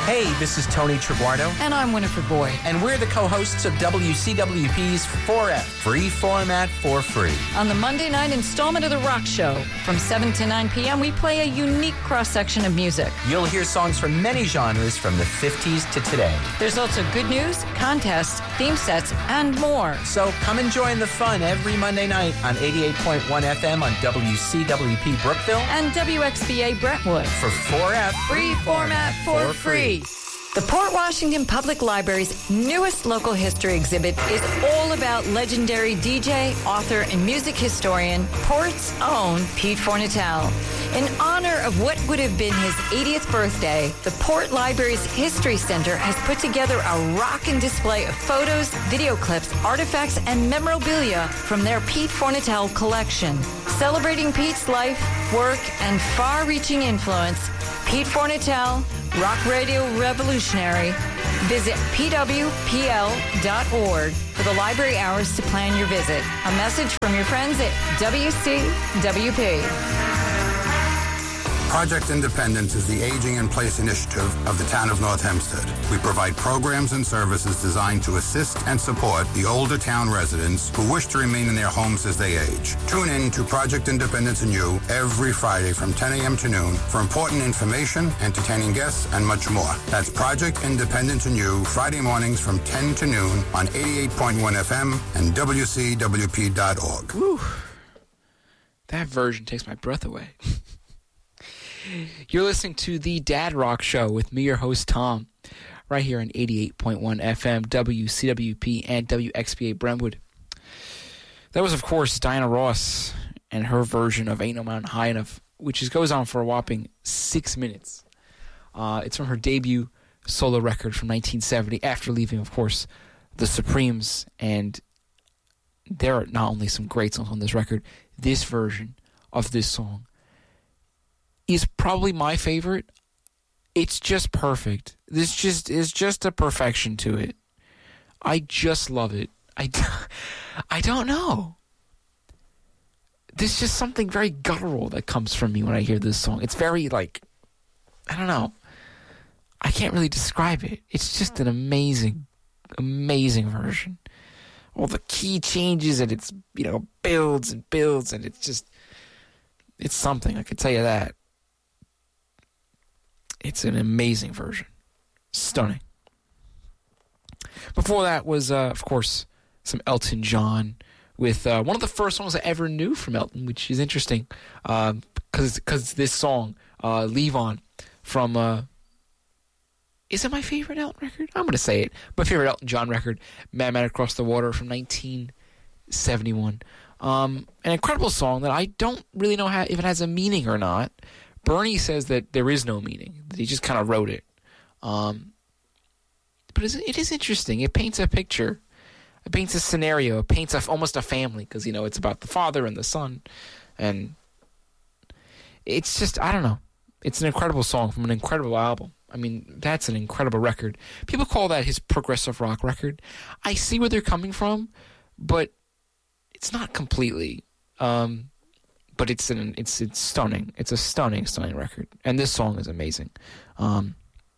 Hey, this is Tony Triguardo. And I'm Winifred Boyd. And we're the co-hosts of WCWP's 4F, Free Format for Free. On the Monday night installment of The Rock Show, from 7 to 9 p.m., we play a unique cross-section of music. You'll hear songs from many genres from the 50s to today. There's also good news, contests, theme sets, and more. So come and join the fun every Monday night on 88.1 FM on WCWP Brookville and WXBA Brentwood for 4F, Free Format for Free. The Port Washington Public Library's newest local history exhibit is all about legendary DJ, author, and music historian, Port's own Pete Fornatale. In honor of what would have been his 80th birthday, the Port Library's History Center has put together a rockin' display of photos, video clips, artifacts, and memorabilia from their Pete Fornatale collection. Celebrating Pete's life, work, and far-reaching influence, Pete Fornatale, Rock Radio Revolutionary. Visit pwpl.org for the library hours to plan your visit. A message from your friends at WCWP. Project Independence is the Aging in Place initiative of the town of North Hempstead. We provide programs and services designed to assist and support the older town residents who wish to remain in their homes as they age. Tune in to Project Independence and You every Friday from 10 a.m. to noon for important information, entertaining guests, and much more. That's Project Independence and You, Friday mornings from 10 to noon on 88.1 FM and WCWP.org. Whew. That version takes my breath away. You're listening to The Dad Rock Show with me, your host, Tom, right here on 88.1 FM, WCWP, and WXBA Brentwood. That was, of course, Diana Ross and her version of Ain't No Mountain High Enough, which goes on for a whopping 6 minutes. It's from her debut solo record from 1970, after leaving, of course, the Supremes. And there are not only some great songs on this record, this version of this song is probably my favorite. It's just perfect. This is just a perfection to it. I just love it. I don't know. There's just something very guttural that comes from me when I hear this song. It's very, I don't know. I can't really describe it. It's just an amazing, amazing version. All the key changes and it's, builds and builds, and it's something, I can tell you that. It's an amazing version. Stunning. Before that was, of course, some Elton John with one of the first songs I ever knew from Elton, which is interesting because this song, Leave On, from, is it my favorite Elton record? I'm going to say it. My favorite Elton John record, Madman Across the Water from 1971. An incredible song that I don't really know if it has a meaning or not. Bernie says that there is no meaning, that he just kind of wrote it. But it is interesting. It paints a picture. It paints a scenario. It paints almost a family because, it's about the father and the son. And it's just, I don't know. It's an incredible song from an incredible album. I mean, that's an incredible record. People call that his progressive rock record. I see where they're coming from, but it's not completely. But it's stunning. It's a stunning record, and this song is amazing. But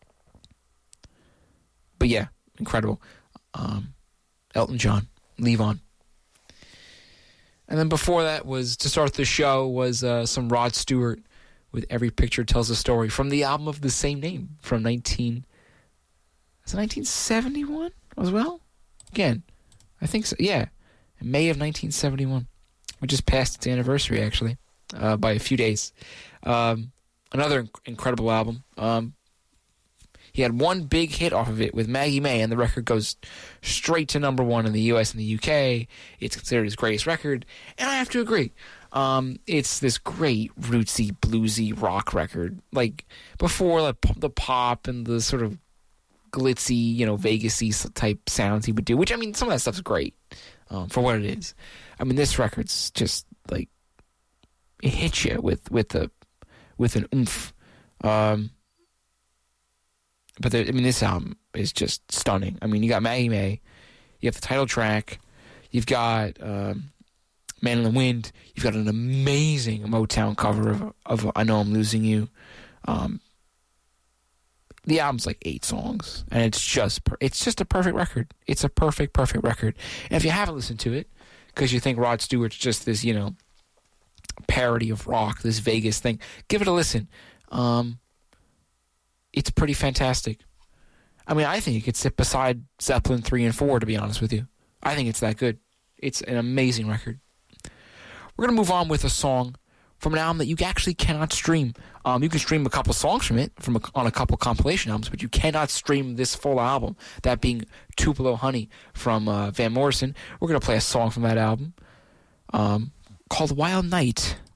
yeah, incredible. Elton John, Leave On. And then before that was, to start the show, was some Rod Stewart with Every Picture Tells a Story from the album of the same name from 1971 as well? Again, I think so. Yeah, in May of 1971. We just passed its anniversary, actually, by a few days. Another incredible album. He had one big hit off of it with Maggie May, and the record goes straight to number one in the U.S. and the U.K. It's considered his greatest record, and I have to agree. It's this great rootsy, bluesy rock record. Like, before the pop and the sort of glitzy, Vegas-y type sounds he would do, which, I mean, some of that stuff's great for what it is. I mean, this record's just, it hits you with an oomph. But this album is just stunning. I mean, you got Maggie May, you have the title track, you've got Man in the Wind, you've got an amazing Motown cover of I Know I'm Losing You. the album's like 8 songs, and it's just a perfect record. It's a perfect record. And if you haven't listened to it, because you think Rod Stewart's just this, parody of rock, this Vegas thing, give it a listen. It's pretty fantastic. I mean, I think it could sit beside Zeppelin 3 and 4, to be honest with you. I think it's that good. It's an amazing record. We're going to move on with a song from an album that you actually cannot stream. You can stream a couple songs from it on a couple compilation albums, but you cannot stream this full album, that being Tupelo Honey from Van Morrison. We're going to play a song from that album called Wild Night.